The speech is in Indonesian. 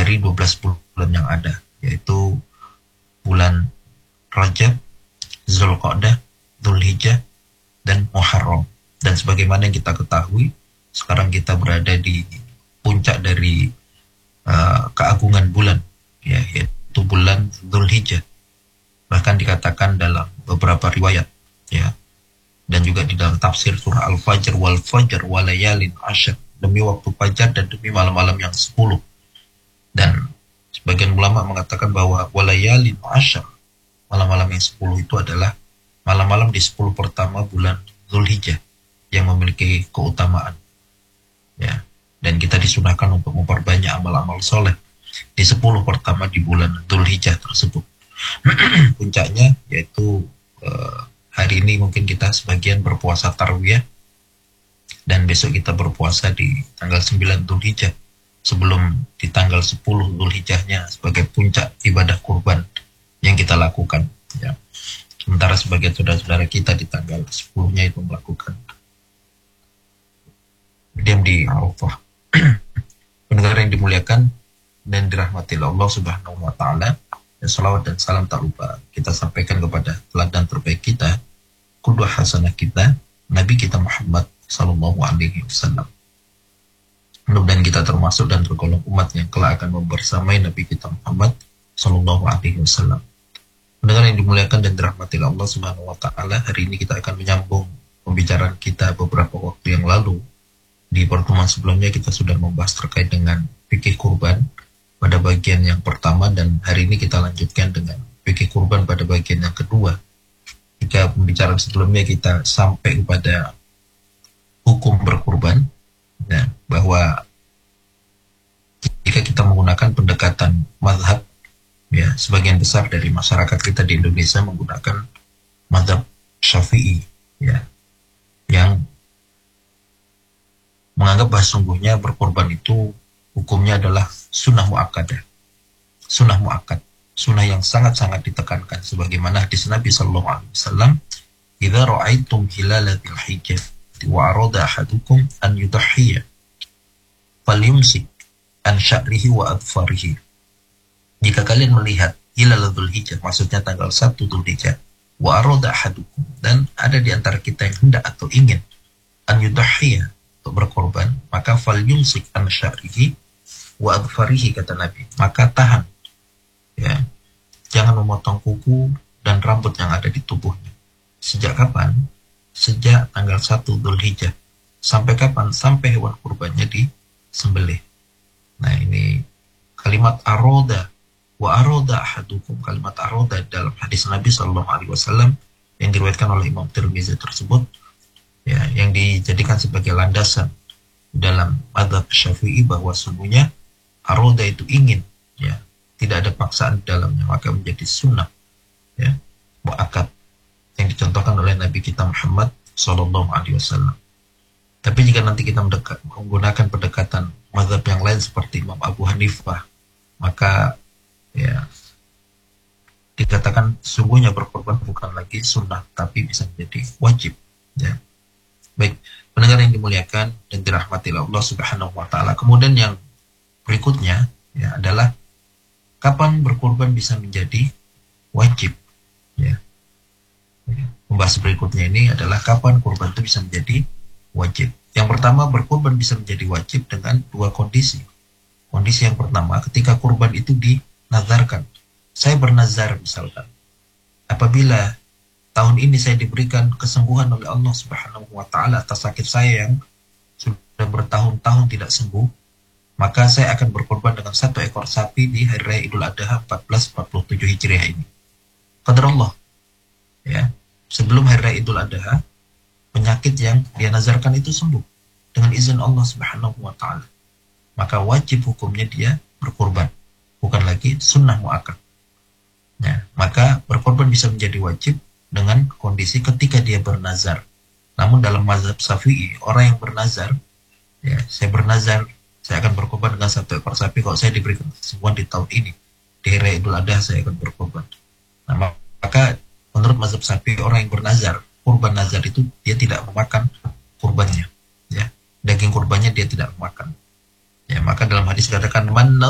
dari 12 bulan yang ada, yaitu bulan Rajab, Zulqa'dah, Dzulhijjah, dan Muharram. Dan sebagaimana yang kita ketahui, sekarang kita berada di puncak dari keagungan bulan, ya, yaitu bulan Dzulhijjah. Bahkan dikatakan dalam beberapa riwayat, ya, dan juga di dalam tafsir surah Al-Fajr, wal fajr walayalin asyr, demi waktu fajar dan demi malam-malam yang 10. Dan sebagian ulama mengatakan bahwa walayalin asyr, malam-malam yang 10 itu adalah malam-malam di 10 pertama bulan Dzulhijjah yang memiliki keutamaan, ya. Dan kita disunahkan untuk memperbanyak amal-amal soleh di 10 pertama di bulan Dzulhijjah tersebut. Puncaknya yaitu hari ini mungkin kita sebagian berpuasa tarwiyah, dan besok kita berpuasa di tanggal 9 Dzulhijjah, sebelum di tanggal 10 Dzulhijjahnya sebagai puncak ibadah kurban yang kita lakukan, ya. Sementara sebagian saudara-saudara kita di tanggal 10-nya itu melakukan diam di Arafah. Pendengar yang dimuliakan dan dirahmati Allah Subhanahu wa taala, ya, salawat dan salam tak lupa kita sampaikan kepada teladan terbaik kita, qudwah hasanah kita, Nabi kita Muhammad sallallahu alaihi wasallam. Mudah-mudahan kita termasuk dan tergolong umat yang kelak akan membersamai Nabi kita Muhammad sallallahu alaihi wasallam. Pendengar yang dimuliakan dan dirahmati Allah Subhanahu wa taala, hari ini kita akan menyambung pembicaraan kita beberapa waktu yang lalu. Di pertemuan sebelumnya kita sudah membahas terkait dengan fikih kurban pada bagian yang pertama, dan hari ini kita lanjutkan dengan fikih kurban pada bagian yang kedua. Jika pembicaraan sebelumnya kita sampai kepada hukum berkurban, ya, bahwa jika kita menggunakan pendekatan mazhab, ya, sebagian besar dari masyarakat kita di Indonesia menggunakan mazhab Syafi'i, ya, yang menganggap bahwa sungguhnya berkorban itu hukumnya adalah sunnah mu'akkadah, sunnah mu'akkad, sunnah yang sangat-sangat ditekankan, sebagaimana hadis Nabi sallallahu alaihi wasallam, "Idza ra'aitum hilala dzil hijjah wa arada ahadukum an yudhhiya falyumsik an sya'rihi wa adfarihi." Jika kalian melihat hilal Dzulhijjah, maksudnya tanggal 1 Dzulhijjah, wa arada ahadukum, dan ada di antara kita yang hendak atau ingin an yudhhiya, untuk berkorban, maka falyumsik an sya'rihi wa adfarihi, kata Nabi, maka tahan, ya, jangan memotong kuku dan rambut yang ada di tubuhnya. Sejak kapan? Sejak tanggal 1 Dzulhijjah. Sampai kapan? Sampai hewan kurbannya disembelih. Nah, ini kalimat aroda, wa aroda ahadukum, kalimat aroda dalam hadis Nabi sallallahu alaihi wasallam yang diriwayatkan oleh Imam Tirmizi tersebut, ya, yang dijadikan sebagai landasan dalam mazhab Syafi'i, bahwa sungguhnya aroda itu ingin, ya, tidak ada paksaan di dalamnya, maka menjadi sunnah, ya, mu'akkad yang dicontohkan oleh Nabi kita Muhammad sallallahu alaihi wasallam. Tapi jika nanti kita menggunakan pendekatan mazhab yang lain seperti Imam Abu Hanifah, maka, ya, dikatakan sungguhnya berkorban bukan lagi sunnah, tapi bisa menjadi wajib, ya. Baik, pendengar yang dimuliakan dan dirahmati Allah Subhanahu wa taala. Kemudian yang berikutnya, ya, adalah kapan berkorban bisa menjadi wajib, ya. Pembahasan berikutnya ini adalah kapan kurban itu bisa menjadi wajib. Yang pertama, berkorban bisa menjadi wajib dengan dua kondisi. Kondisi yang pertama, ketika kurban itu dinazarkan. Saya bernazar misalkan, apabila tahun ini saya diberikan kesembuhan oleh Allah Subhanahu wa taala atas sakit saya yang sudah bertahun-tahun tidak sembuh, maka saya akan berkorban dengan 1 ekor sapi di hari raya Idul Adha 1447 Hijriah ini. Qadar Allah, ya, sebelum hari raya Idul Adha, penyakit yang dia nazarkan itu sembuh dengan izin Allah Subhanahu wa taala. Maka wajib hukumnya dia berkorban, bukan lagi sunnah mu'akkad. Ya, maka berkorban bisa menjadi wajib dengan kondisi ketika dia bernazar. Namun dalam mazhab Syafi'i, orang yang bernazar, ya, saya bernazar, saya akan berkorban dengan 1 ekor sapi kalau saya diberikan kesembuhan di tahun ini, di hari Idul Adha saya akan berkorban. Nah, maka menurut mazhab Syafi'i, orang yang bernazar, kurban nazar itu dia tidak memakan kurbannya, ya, daging kurbannya dia tidak memakan, ya. Maka dalam hadis dikatakan, man